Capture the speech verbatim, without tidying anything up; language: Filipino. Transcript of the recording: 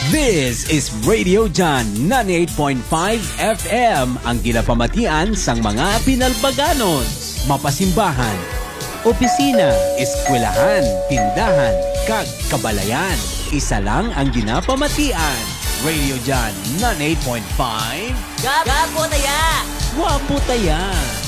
This is Radio John ninety-eight point five F M, ang ginapamatian sang mga pinalbaganos, mapasimbahan, opisina, eskwelahan, tindahan, kag kabalayan. Isa lang ang ginapamatian. Radio John ninety-eight point five. Gapo taya! Wapo taya!